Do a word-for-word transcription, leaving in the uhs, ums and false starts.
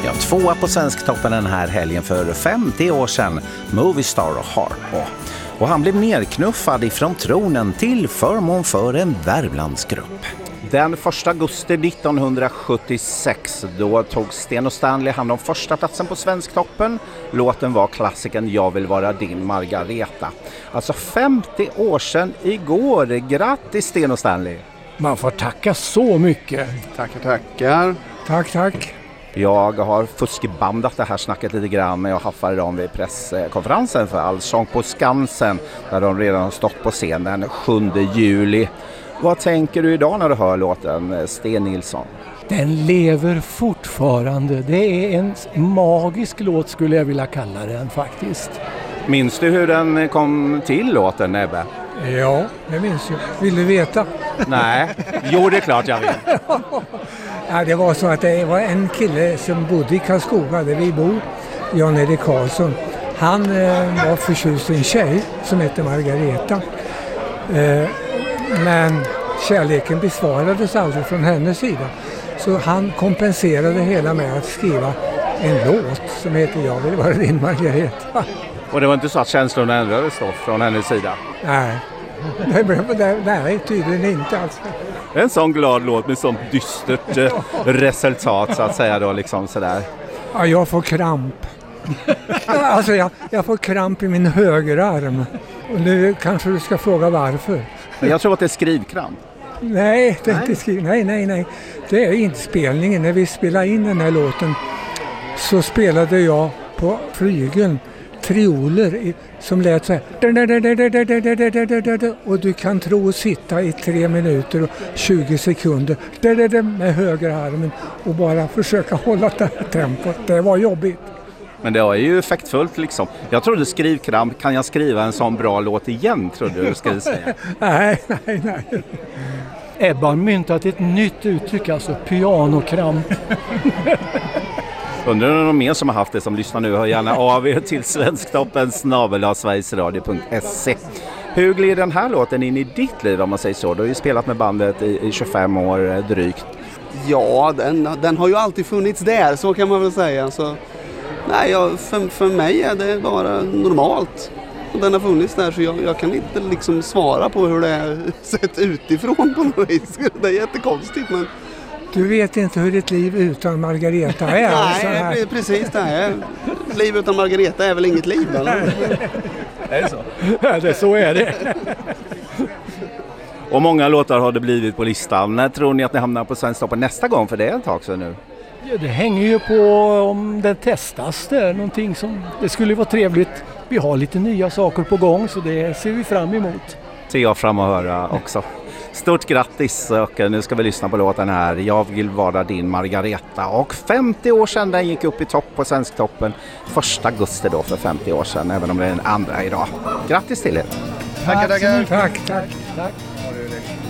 Ja, tvåa på Svensktoppen den här helgen för femtio år sedan, Movistar och Harpo. Och han blev nerknuffad ifrån tronen till förmån för en Värmlandsgrupp. Den första augusti nittonhundrasjuttiosex då tog Sten och Stanley hand om första platsen på Svensktoppen. Låten var klassiken Jag vill vara din Margareta. Alltså femtio år sedan igår. Grattis Sten och Stanley! Man får tacka så mycket. Tackar, tackar. Tack, tack. Jag har fuskbandat det här snacket lite grann, men jag haffade dem vid presskonferensen för Allsång på Skansen där de redan har stått på scenen sjunde juli. Vad tänker du idag när du hör låten, Sten Nilsson? Den lever fortfarande. Det är en magisk låt skulle jag vilja kalla den faktiskt. Minns du hur den kom till låten, Nebbe? Ja, det minns jag. Vill du veta? Nej, jo det är klart jag vill. Ja, det var så att det var en kille som bodde i Karlskoga där vi bor, Jan-Erik Karlsson. Han eh, var förtjust i en tjej som hette Margareta. Eh, men kärleken besvarades aldrig från hennes sida. Så han kompenserade hela med att skriva en låt som heter Jag vill vara din Margareta. Och det var inte så att känslorna ändrades då från hennes sida? Nej, det blev, det, nej tydligen inte alltså. En sån glad låt med sånt dystert eh, resultat så att säga då liksom sådär. Ja, jag får kramp. Alltså jag, jag får kramp i min högerarm. Och nu kanske du ska fråga varför. Jag tror att det är skrivkramp. Nej, det är nej. inte skriv. Nej, nej, nej. Det är inspelningen. När vi spelade in den här låten så spelade jag på flygeln trioler i, som lät så här. Och du kan tro att sitta i tre minuter och tjugo sekunder med högerarmen och bara försöka hålla det här tempot. Det var jobbigt. Men det är ju effektfullt liksom. Jag trodde skrivkramp, kan jag skriva en sån bra låt igen, trodde du skulle säga. nej, nej, nej. Ebba har myntat ett nytt uttryck, alltså pianokramp. Undrar om det är någon mer som har haft det som lyssnar nu, hör gärna av er till Svensktoppen snabel-a sverigesradio punkt se. Hur glider den här låten in i ditt liv om man säger så? Du har ju spelat med bandet i, i tjugofem år drygt. Ja, den, den har ju alltid funnits där, så kan man väl säga. Så, nej, jag, för, för mig är det bara normalt. Och den har funnits där så jag, jag kan inte liksom svara på hur det är sett utifrån på något vis. Det är jättekonstigt, men... Du vet inte hur ditt liv utan Margareta är. Nej, precis det här. Liv utan Margareta är väl inget liv, eller? Är det så? Ja, det, så är det. Och många låtar har det blivit på listan. När tror ni att ni hamnar på Svensktoppen nästa gång? För det är ett tag sedan nu. Ja, det hänger ju på om det testas där. Någonting som, det skulle vara trevligt. Vi har lite nya saker på gång så det ser vi fram emot. Ser jag fram och höra också. Stort grattis och nu ska vi lyssna på låten här. Jag vill vara din Margareta. Och femtio år sedan den gick upp i topp på Svensktoppen. Första augusti då för femtio år sedan, även om det är den andra idag. Grattis till er! Tackar, tackar! Tack, tack, tack.